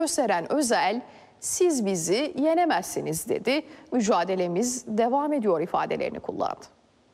gösteren Özel, "Siz bizi yenemezsiniz" dedi. "Mücadelemiz devam ediyor" ifadelerini kullandı.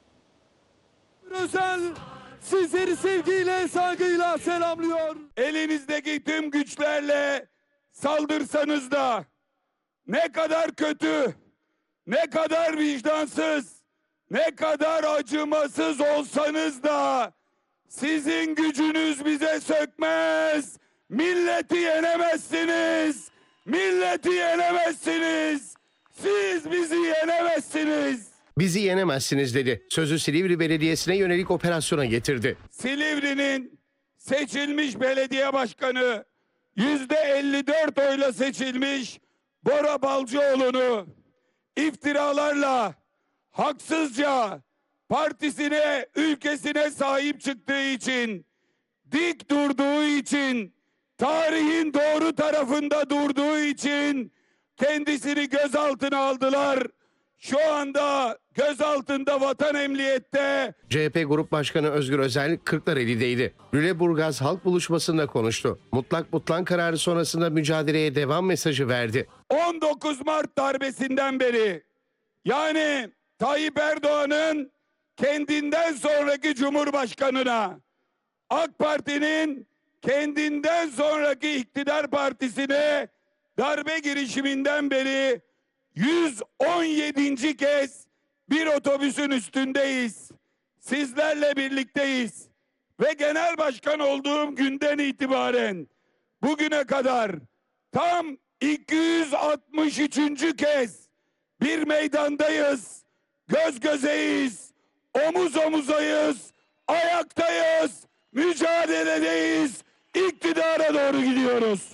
Özel sizleri sevgiyle, saygıyla selamlıyor. Elinizdeki tüm güçlerle saldırsanız da, ne kadar kötü, ne kadar vicdansız, ne kadar acımasız olsanız da sizin gücünüz bize sökmez. Milleti yenemezsiniz. Milleti yenemezsiniz. Siz bizi yenemezsiniz. "Bizi yenemezsiniz" dedi. Sözü Silivri Belediyesi'ne yönelik operasyona getirdi. Silivri'nin seçilmiş belediye başkanı %54 oyla seçilmiş Bora Balcıoğlu'nu iftiralarla, haksızca partisine, ülkesine sahip çıktığı için, dik durduğu için, tarihin doğru tarafında durduğu için kendisini gözaltına aldılar. Şu anda gözaltında, Vatan Emniyet'te. CHP Grup Başkanı Özgür Özel Kırklareli'deydi. Lüleburgaz Halk Buluşması'nda konuştu. Mutlak butlan kararı sonrasında mücadeleye devam mesajı verdi. 19 Mart darbesinden beri, yani Tayyip Erdoğan'ın kendinden sonraki Cumhurbaşkanı'na, AK Parti'nin kendinden sonraki iktidar partisine darbe girişiminden beri 117. kez bir otobüsün üstündeyiz. Sizlerle birlikteyiz. Ve genel başkan olduğum günden itibaren bugüne kadar tam 263. kez bir meydandayız. Göz gözeyiz. Omuz omuzayız. Ayaktayız. Mücadeledeyiz. İktidara doğru gidiyoruz.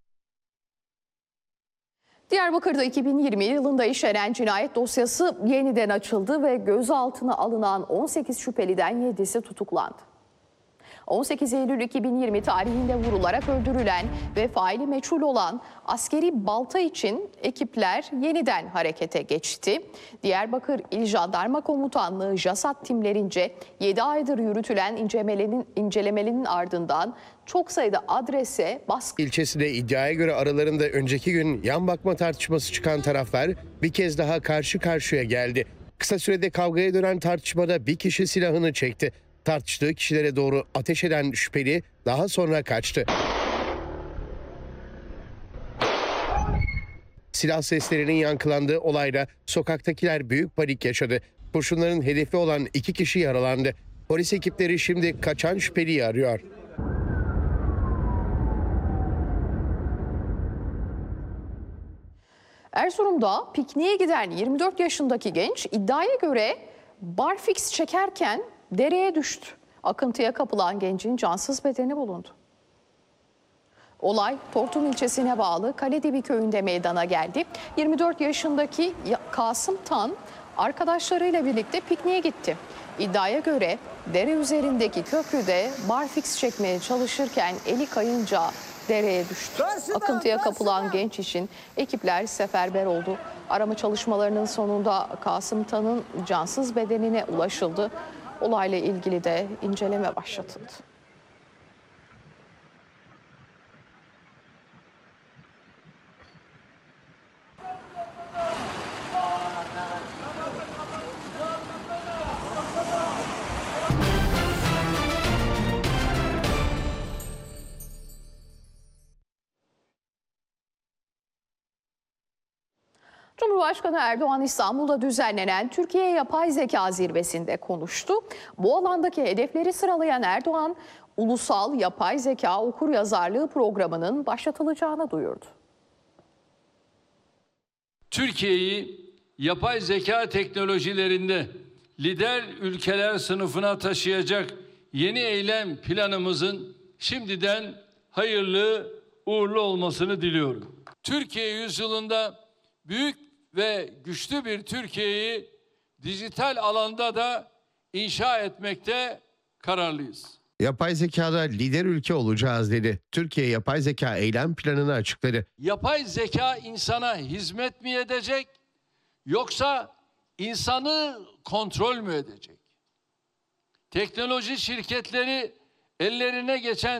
Diyarbakır'da 2020 yılında işlenen cinayet dosyası yeniden açıldı ve gözaltına alınan 18 şüpheliden 7'si tutuklandı. 18 Eylül 2020 tarihinde vurularak öldürülen ve faili meçhul olan askeri balta için ekipler yeniden harekete geçti. Diyarbakır İl Jandarma Komutanlığı JASAT timlerince 7 aydır yürütülen incelemenin ardından çok sayıda adrese baskın. İlçesinde iddiaya göre aralarında önceki gün yan bakma tartışması çıkan taraflar bir kez daha karşı karşıya geldi. Kısa sürede kavgaya dönen tartışmada bir kişi silahını çekti. Tartıştığı kişilere doğru ateş eden şüpheli daha sonra kaçtı. Silah seslerinin yankılandığı olayda sokaktakiler büyük panik yaşadı. Kurşunların hedefi olan 2 kişi yaralandı. Polis ekipleri şimdi kaçan şüpheliyi arıyor. Erzurum'da pikniğe giden 24 yaşındaki genç iddiaya göre barfiks çekerken dereye düştü. Akıntıya kapılan gencin cansız bedeni bulundu. Olay Tortum ilçesine bağlı Kaledibi köyünde meydana geldi. 24 yaşındaki Kasım Tan arkadaşlarıyla birlikte pikniğe gitti. İddiaya göre dere üzerindeki köprüde barfiks çekmeye çalışırken eli kayınca dereye düştü. Akıntıya kapılan genç için ekipler seferber oldu. Arama çalışmalarının sonunda Kasım Tan'ın cansız bedenine ulaşıldı. Olayla ilgili de inceleme başlatıldı. Cumhurbaşkanı Erdoğan İstanbul'da düzenlenen Türkiye Yapay Zeka Zirvesi'nde konuştu. Bu alandaki hedefleri sıralayan Erdoğan, Ulusal Yapay Zeka Okuryazarlığı programının başlatılacağını duyurdu. Türkiye'yi yapay zeka teknolojilerinde lider ülkeler sınıfına taşıyacak yeni eylem planımızın şimdiden hayırlı uğurlu olmasını diliyorum. Türkiye yüzyılında büyük ve güçlü bir Türkiye'yi dijital alanda da inşa etmekte kararlıyız. Yapay zekada lider ülke olacağız dedi. Türkiye yapay zeka eylem planını açıkladı. Yapay zeka insana hizmet mi edecek yoksa insanı kontrol mü edecek? Teknoloji şirketleri ellerine geçen